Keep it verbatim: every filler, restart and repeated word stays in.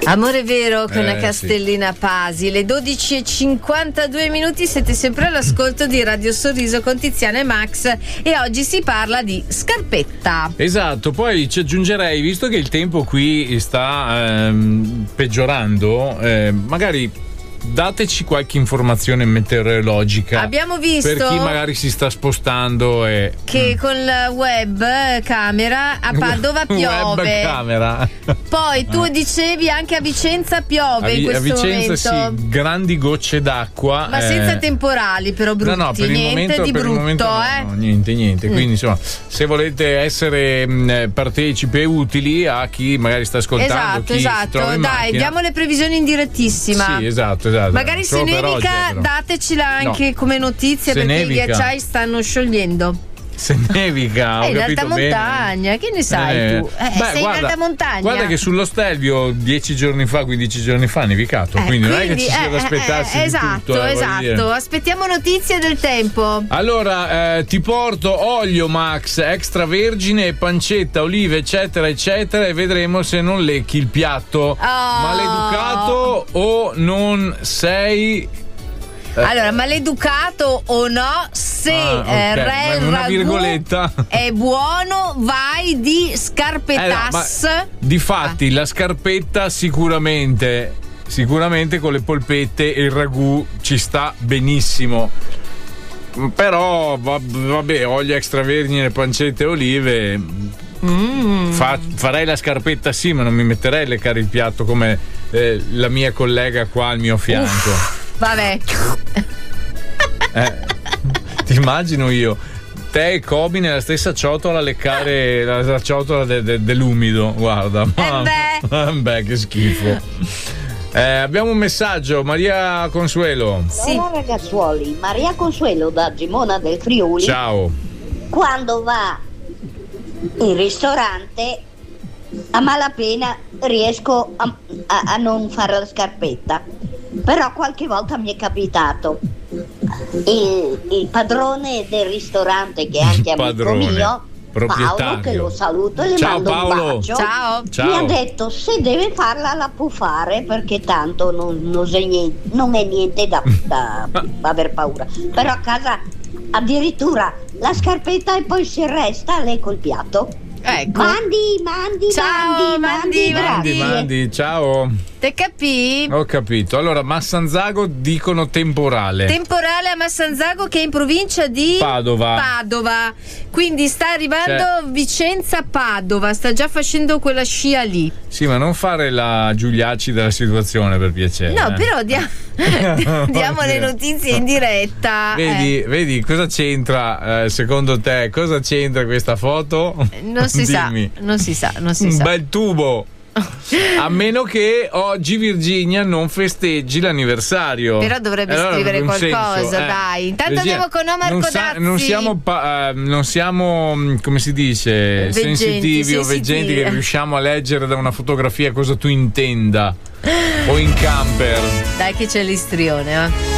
Amore vero con Eh, la Castellina sì. Pasi, le dodici e cinquantadue minuti, siete sempre all'ascolto di Radio Sorriso con Tiziana e Max e oggi si parla di scarpetta. Esatto, poi ci aggiungerei, visto che il tempo qui sta ehm, peggiorando, eh, magari dateci qualche informazione meteorologica. Abbiamo visto per chi magari si sta spostando e che con la web camera a Padova piove. Web camera. Poi tu dicevi anche a Vicenza piove a, Vi- in questo a Vicenza momento. sì, grandi gocce d'acqua. Ma eh, senza temporali però brutti, No, no, per il niente momento, di per il brutto, momento no, eh. no, niente, niente. Mm. Quindi, insomma, se volete essere mh, partecipi e utili a chi magari sta ascoltando, Esatto, chi si esatto. trova in Dai, macchina. diamo le previsioni in direttissima. Sì, esatto, esatto. Magari se Solo per oggi, nevica, però. datecela anche No. come notizia Se perché nevica. i ghiacciai stanno sciogliendo. Se nevica, ho È in capito alta bene. montagna, che ne sai Eh, tu? Eh, beh, sei guarda, in alta montagna. Guarda che sullo Stelvio dieci giorni fa, quindici giorni fa ha nevicato, Eh, quindi, non è che ci quindi, sia da eh, aspettarsi eh, di esatto, tutto. eh, voglio esatto. dire. Aspettiamo notizie del tempo. Allora, eh, ti porto olio Max, extravergine, pancetta, olive, eccetera, eccetera, e vedremo se non lecchi il piatto. Oh. Maleducato o non sei. Eh. Allora, maleducato o no, se Ah, ok. eh, re Una ragù virgoletta. è buono, vai di Eh, no, scarpettas. ma difatti la scarpetta sicuramente sicuramente con le polpette e il ragù ci sta benissimo, però va- vabbè, olio extravergine, pancette e olive. Mm. Fa- farei la scarpetta sì, ma non mi metterei a leccare il piatto come eh, la mia collega qua al mio fianco. Vabbè. Eh, ti immagino io te e Kobe nella stessa ciotola a leccare la, la ciotola de- de- dell'umido, guarda. beh. Beh, che schifo. Eh, abbiamo un messaggio, Maria Consuelo. Sì. Allora ragazzuoli, Maria Consuelo da Gimona del Friuli, Ciao. quando va in ristorante a malapena riesco a, a- a non fare la scarpetta, però qualche volta mi è capitato. Il, il padrone del ristorante, che è anche amico Padrone, mio, proprietario. Paolo, che lo saluto e gli Ciao, mando Paolo. un bacio, Ciao. Ciao. mi ha detto se deve farla la può fare perché tanto non, non c'è niente, non è niente da, da aver paura, però a casa addirittura la scarpetta e poi se resta lei col piatto. Ecco. Mandi, mandi, Ciao, mandi, mandi, mandi, Mandi, grazie. mandi, ciao. Te capì? Ho capito. Allora, Massanzago dicono temporale. Temporale a Massanzago, che è in provincia di Padova. Padova. Quindi sta arrivando Cioè- Vicenza-Padova, sta già facendo quella scia lì. Sì, ma non fare la Giuliacci della situazione, per piacere. No, eh. però dia- diamo le notizie in diretta. Vedi, eh. vedi cosa c'entra, eh, secondo te? Cosa c'entra questa foto? Non si Dimmi. sa, non si sa, non si Un sa. bel tubo. A meno che oggi Virginia non festeggi l'anniversario. Però dovrebbe Allora scrivere avrebbe un qualcosa, senso, eh. dai. Intanto Virginia, andiamo con Omar non, sa- Codazzi. non siamo, pa- eh, non siamo, mh, come si dice, Veggenti, sensitivi o sensitivi. veggenti che riusciamo a leggere da una fotografia cosa tu intenda. O in camper. Dai che c'è l'istrione, eh.